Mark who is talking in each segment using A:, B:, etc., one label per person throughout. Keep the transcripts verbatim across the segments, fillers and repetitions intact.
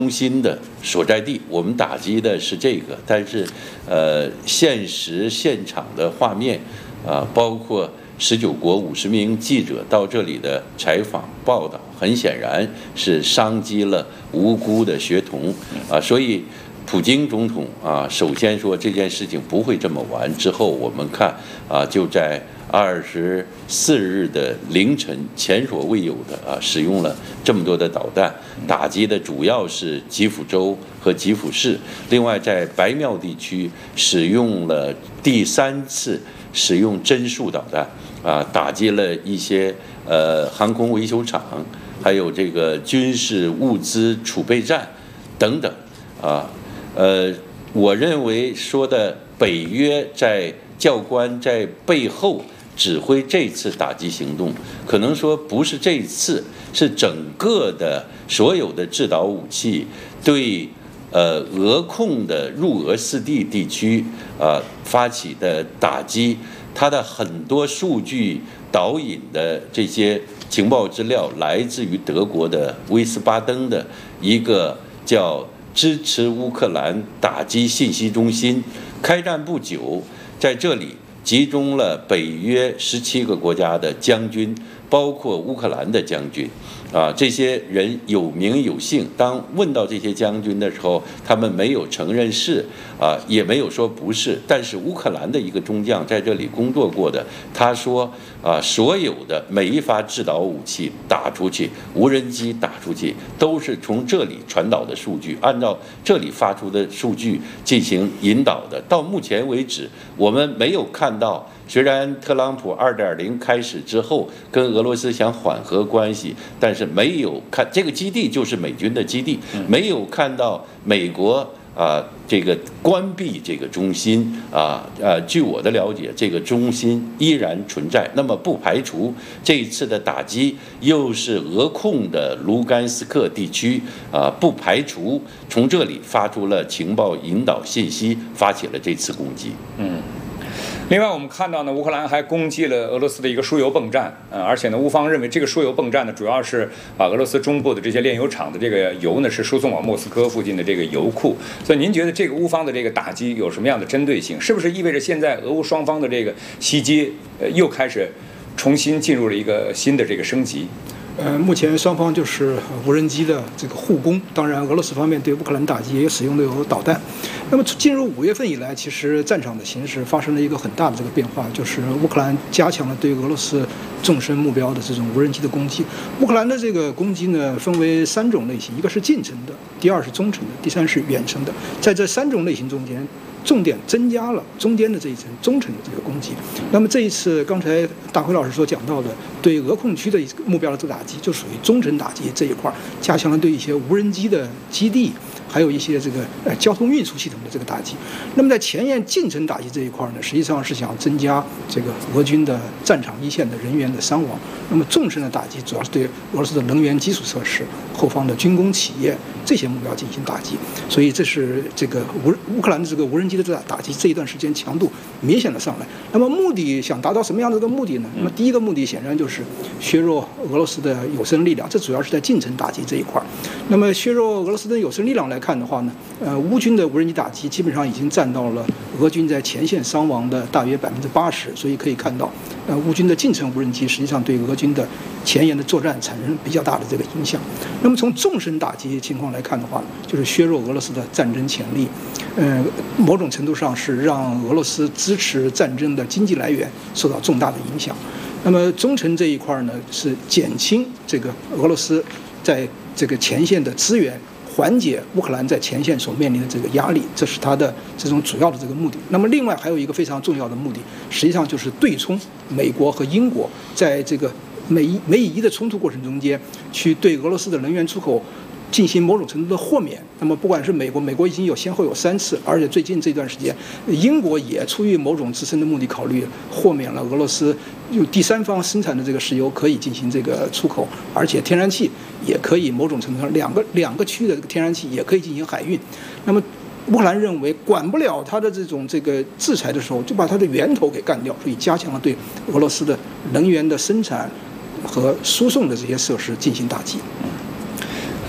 A: 中心的所在地，我们打击的是这个，但是，呃，现实现场的画面啊，包括十九国五十名记者到这里的采访报道，很显然是伤及了无辜的学童啊，所以普京总统啊，首先说这件事情不会这么完，之后我们看啊，就在二十四日的凌晨，前所未有的啊，使用了这么多的导弹，打击的主要是基辅州和基辅市。另外，在白庙地区使用了第三次使用针速导弹啊，打击了一些呃航空维修厂，还有这个军事物资储备站等等啊。呃，我认为说的北约在教官在背后指挥这次打击行动，可能说不是这一次，是整个的所有的制导武器对呃俄控的入俄四地地区啊、呃、发起的打击，它的很多数据导引的这些情报资料来自于德国的威斯巴登的一个叫支持乌克兰打击信息中心。开战不久，在这里集中了北约十七个国家的将军，包括乌克兰的将军，啊，这些人有名有姓。当问到这些将军的时候，他们没有承认是，啊，也没有说不是。但是乌克兰的一个中将在这里工作过的，他说，啊，所有的每一发制导武器打出去，无人机打出去，都是从这里传导的数据，按照这里发出的数据进行引导的。到目前为止，我们没有看到，虽然特朗普 二点零 开始之后跟俄罗斯想缓和关系，但是没有看这个基地就是美军的基地，没有看到美国啊这个关闭这个中心啊呃，据我的了解，这个中心依然存在。那么不排除这一次的打击又是俄控的卢甘斯克地区啊，不排除从这里发出了情报引导信息，发起了这次攻击。
B: 嗯。另外，我们看到呢，乌克兰还攻击了俄罗斯的一个输油泵站，呃，而且呢，乌方认为这个输油泵站呢，主要是把俄罗斯中部的这些炼油厂的这个油呢，是输送往莫斯科附近的这个油库。所以，您觉得这个乌方的这个打击有什么样的针对性？是不是意味着现在俄乌双方的这个袭击，呃，又开始重新进入了一个新的这个升级？
C: 呃，目前双方就是无人机的这个互攻，当然俄罗斯方面对乌克兰打击也使用的有导弹。那么进入五月份以来，其实战场的形势发生了一个很大的这个变化，就是乌克兰加强了对俄罗斯纵深目标的这种无人机的攻击。乌克兰的这个攻击呢，分为三种类型，一个是近程的，第二是中程的，第三是远程的。在这三种类型中间，重点增加了中间的这一层中程的这个攻击。那么这一次刚才大辉老师所讲到的对俄控区的目标的这个打击，就属于中程打击这一块，加强了对一些无人机的基地，还有一些这个呃交通运输系统的这个打击。那么在前沿近程打击这一块呢，实际上是想增加这个俄军的战场一线的人员的伤亡。那么纵深的打击主要是对俄罗斯的能源基础设施、后方的军工企业这些目标进行打击。所以这是这个乌乌克兰的这个无人机的这打击这一段时间强度明显的上来。那么目的想达到什么样的这个目的呢？那么第一个目的显然就是削弱俄罗斯的有生力量，这主要是在近程打击这一块。那么削弱俄罗斯的有生力量来看的话呢，呃，乌军的无人机打击基本上已经占到了俄军在前线伤亡的大约百分之八十，所以可以看到，呃，乌军的近程无人机实际上对俄军的前沿的作战产生比较大的这个影响。那么从纵深打击情况来看的话，就是削弱俄罗斯的战争潜力，呃，某种程度上是让俄罗斯支持战争的经济来源受到重大的影响。那么中程这一块呢，是减轻这个俄罗斯在这个前线的资源，缓解乌克兰在前线所面临的这个压力，这是它的这种主要的这个目的。那么另外还有一个非常重要的目的，实际上就是对冲美国和英国在这个美美以伊的冲突过程中间，去对俄罗斯的能源出口进行某种程度的豁免。那么不管是美国，美国已经有先后有三次，而且最近这段时间，英国也出于某种自身的目的考虑，豁免了俄罗斯有第三方生产的这个石油可以进行这个出口，而且天然气也可以某种程度上两个两个区域的这个天然气也可以进行海运。那么乌克兰认为管不了它的这种这个制裁的时候，就把它的源头给干掉，所以加强了对俄罗斯的能源的生产和输送的这些设施进行打击。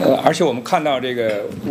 B: 呃，而且我们看到这个。